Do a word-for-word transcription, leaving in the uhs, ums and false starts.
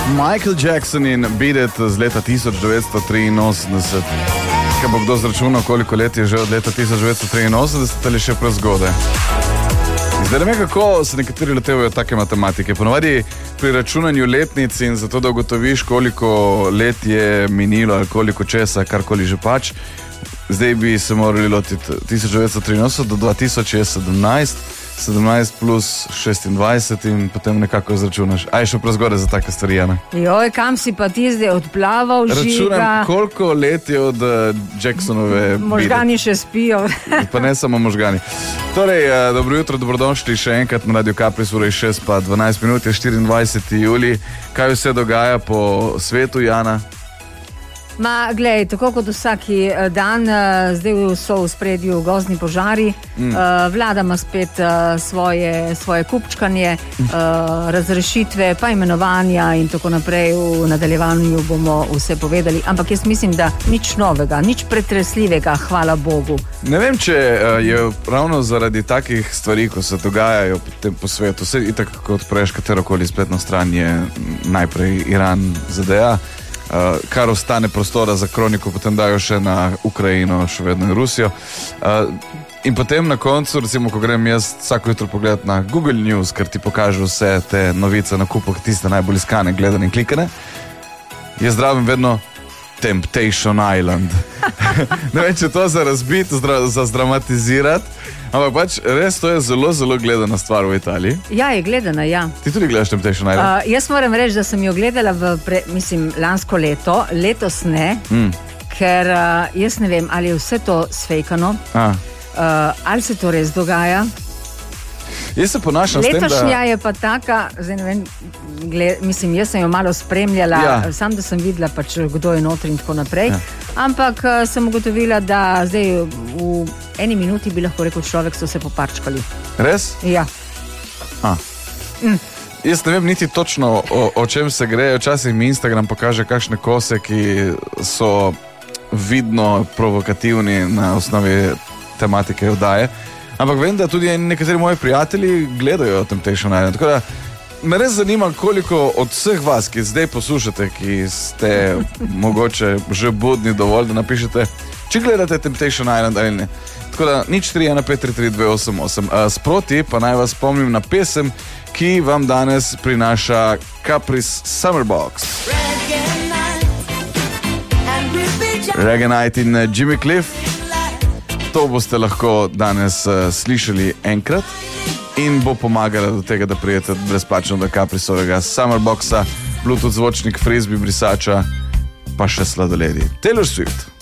Michael Jackson in Beat It z leta tisoč devetsto triinosemdeset. Kaj bo kdo zračunal, koliko let je že od leta tisoč devetsto triinosemdeset ali še prezgodaj? Zdaj ne vem, kako se nekateri lotevajo take matematike. Ponovadi pri računanju letnic in zato, da ugotoviš, koliko let je minilo ali koliko česa, karkoli že pač, zdaj bi se morali lotiti tisoč devetsto triinosemdeset do dva tisoč sedemnajst, sedemnajst plus šestindvajset in potem nekako izračunaš. A je še prezgodaj za take stvari, Jana? Joj, kam si pa ti zdaj odplaval, Žiga? Računam, koliko let je od uh, Jacksonove Možgani še spijo. Pa ne samo možgani. Torej, uh, dobro jutro, dobrodošli še enkrat na Radio Kapris, ura je šest pa dvanajst minut, je štiriindvajseti julij. Kaj vse dogaja po svetu, Jana? Ma, glej, tako kot vsaki dan, zdaj so v spredju gozdni požari, mm. vlada ima spet svoje, svoje kupčkanje, mm. razrešitve, pa imenovanja in tako naprej. V nadaljevanju bomo vse povedali, ampak jaz mislim, da nič novega, nič pretresljivega, hvala Bogu. Ne vem, če je ravno zaradi takih stvari, ko se dogajajo po svetu, vse itak, kot prejš katerokoli spletno stran, je najprej Iran Z D A. Uh, kar ostane prostora za kroniko, potem dajo še na Ukrajino, še vedno in Rusijo. Uh, in potem na koncu, recimo, ko grem jaz vsako jutro pogledati na Google News, ker ti pokaže vse te novice na kupu, tiste najbolj iskane, gledane in klikane, je zdraven vedno Temptation Island. Ne vem, če to za razbiti, za zdramatizirati, ampak pač res to je zelo, zelo gledana stvar v Italiji. Ja, je gledana, ja. Ti tudi gledaš Temptation Island? Uh, jaz moram reči, da sem jo gledala v, pre, mislim, lansko leto, letos ne, mm. ker uh, jaz ne vem, ali je vse to sfejkano, uh, ali se to res dogaja. Jaz se ponašam s tem, da... Letošnja je pa taka, zdaj ne vem, gled, mislim, jaz sem jo malo spremljala, ja. Sam da sem videla, pač, kdo je notri in tako naprej, ja. Ampak uh, sem ugotovila, da zdaj v eni minuti bi lahko rekel človek, so se poparčkali. Res? Ja. A. Mm. Jaz ne vem niti točno, o, o čem se gre. Včasih mi Instagram pokaže kakšne kose, ki so vidno provokativni na osnovi tematike oddaje. Ampak vem, da tudi nekateri moji prijatelji gledajo Temptation Island. Tako da me res zanima, koliko od vseh vas, ki zdaj poslušate, ki ste mogoče že budni dovolj, da napišete, če gledate Temptation Island ali ne. Tako da nič tri ena pet tri tri dve osem osem. Sproti pa naj vas spomnim na pesem, ki vam danes prinaša Kapris Summer Box. Reggae Night in Jimmy Cliff. To boste lahko danes uh, slišali enkrat in bo pomagalo do tega, da prijete brezplačno do Kaprisovega Summer Boxa, Bluetooth zvočnik, frisbee brisača, pa še sladoledi. Taylor Swift.